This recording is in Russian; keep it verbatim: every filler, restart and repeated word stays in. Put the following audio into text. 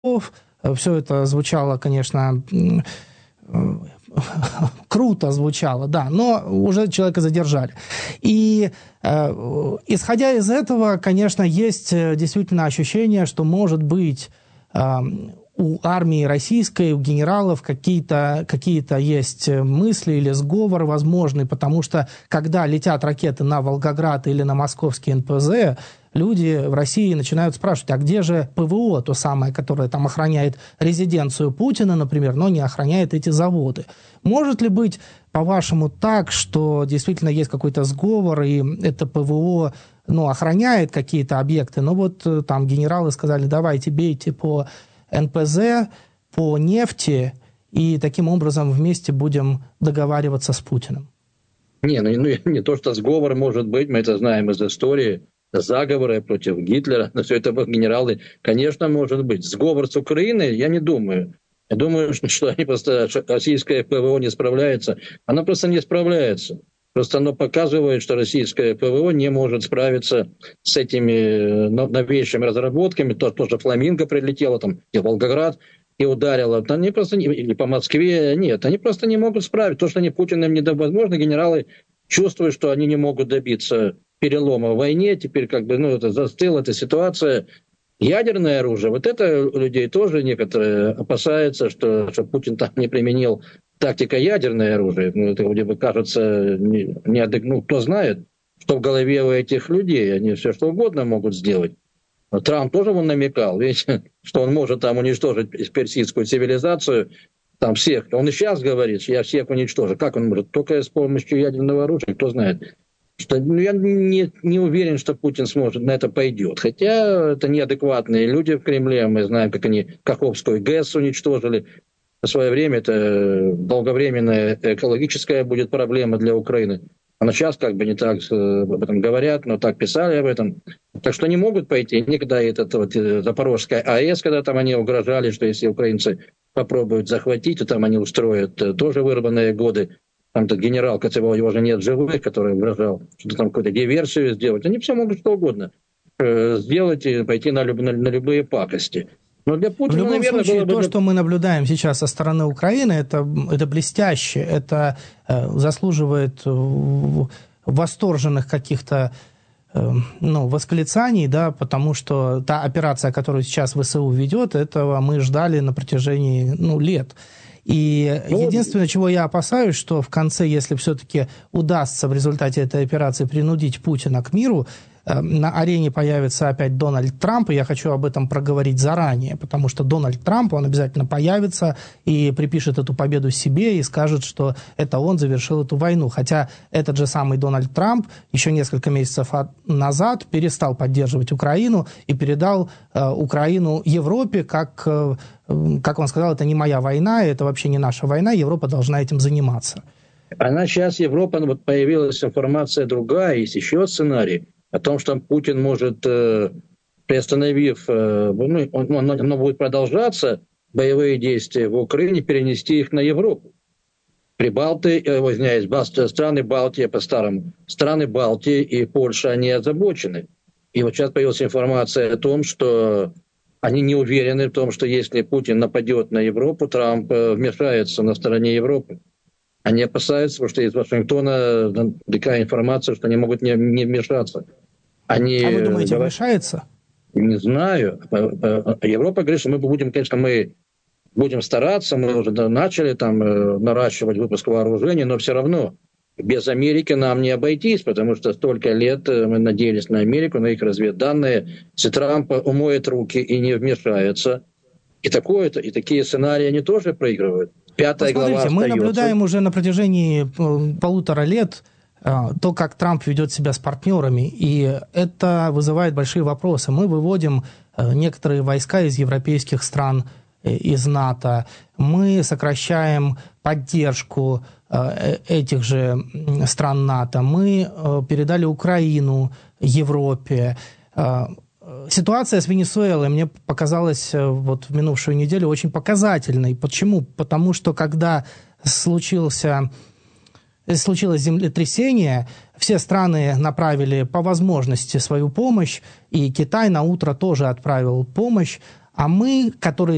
Все это звучало, конечно, круто звучало, да, но уже человека задержали. И э, исходя из этого, конечно, есть действительно ощущение, что, может быть, э, у армии российской, у генералов какие-то, какие-то есть мысли или сговор возможный, потому что, когда летят ракеты на Волгоград или на московский эн пэ зэ, люди в России начинают спрашивать, а где же пэ вэ о, то самое, которое там охраняет резиденцию Путина, например, но не охраняет эти заводы. Может ли быть, по-вашему, так, что действительно есть какой-то сговор, и это пэ вэ о, ну, охраняет какие-то объекты, но вот там генералы сказали, давайте бейте по эн пэ зэ, по нефти, и таким образом вместе будем договариваться с Путиным? Не, ну, ну не то, что сговор может быть, мы это знаем из истории, заговоры против Гитлера, но все это генералы, конечно, может быть. Сговор с Украиной, я не думаю. Я думаю, что они просто, что российское пэ вэ о не справляется. Оно просто не справляется. Просто оно показывает, что российское пэ вэ о не может справиться с этими новейшими разработками. То, тоже «Фламинго» прилетело, там, и Волгоград, и ударило. Они просто не, или по Москве, нет, они просто не могут справиться. То, что они Путиным не дадут, возможно, генералы чувствуют, что они не могут добиться перелома в войне, теперь как бы, ну, это застыла эта ситуация. Ядерное оружие, вот это у людей тоже некоторые опасаются, что, что Путин там не применил тактика ядерное оружие. Ну, это вроде бы кажется, не, не, ну, кто знает, что в голове у этих людей, они все что угодно могут сделать. Трамп тоже он намекал, видите, что он может там уничтожить персидскую цивилизацию, там всех. Он и сейчас говорит, что я всех уничтожу. Как он может? Только с помощью ядерного оружия, кто знает. Что, ну, я не, не уверен, что Путин сможет, на это пойдет. Хотя это неадекватные люди в Кремле. Мы знаем, как они Каховскую ГЭС уничтожили. В свое время это долговременная экологическая будет проблема для Украины. А сейчас как бы не так об этом говорят, но так писали об этом. Так что не могут пойти. Никогда этот вот Запорожская АЭС, когда там они угрожали, что если украинцы попробуют захватить, то там они устроят тоже вырванные годы. Там тот генерал, которого его уже нет живых, который угрожал, что-то там какую-то диверсию сделать. Они все могут что угодно э, сделать и пойти на, люб, на, на любые пакости. Но для Путина, в любом наверное, случае, было бы... то, что мы наблюдаем сейчас со стороны Украины, это, это блестяще, это э, заслуживает э, восторженных каких-то э, ну, восклицаний, да, потому что та операция, которую сейчас вэ эс у ведет, этого мы ждали на протяжении ну, лет. И ну, единственное, чего я опасаюсь, что в конце, если все-таки удастся в результате этой операции принудить Путина к миру, на арене появится опять Дональд Трамп, и я хочу об этом проговорить заранее, потому что Дональд Трамп, он обязательно появится и припишет эту победу себе и скажет, что это он завершил эту войну. Хотя этот же самый Дональд Трамп еще несколько месяцев назад перестал поддерживать Украину и передал э, Украину Европе, как, э, как он сказал, это не моя война, это вообще не наша война, Европа должна этим заниматься. Она сейчас, Европа, вот появилась информация другая, есть еще сценарий, о том, что Путин может, приостановив, ну, оно будет продолжаться, боевые действия в Украине, перенести их на Европу. Прибалты, извиняюсь, страны Балтии, по-старому, страны Балтии и Польша, они озабочены. И вот сейчас появилась информация о том, что они не уверены в том, что если Путин нападет на Европу, Трамп вмешается на стороне Европы. Они опасаются, потому что из Вашингтона такая информация, что они могут не, не вмешаться. Они, а вы думаете, говорят, вмешается? Не знаю. Европа говорит, что мы будем, конечно, мы будем стараться, мы уже начали там наращивать выпуск вооружений, но все равно без Америки нам не обойтись, потому что столько лет мы надеялись на Америку, на их разведданные. Если Трамп умоет руки и не вмешается, и, такое-то, и такие сценарии они тоже проигрывают. Пятая глава остается. Мы наблюдаем уже на протяжении полутора лет то, как Трамп ведет себя с партнерами, и это вызывает большие вопросы. Мы выводим некоторые войска из европейских стран, из НАТО, мы сокращаем поддержку этих же стран НАТО, мы передали Украину Европе. Ситуация с Венесуэлой мне показалась вот в минувшую неделю очень показательной. Почему? Потому что когда случился, случилось землетрясение, все страны направили по возможности свою помощь, и Китай на утро тоже отправил помощь, а мы, которые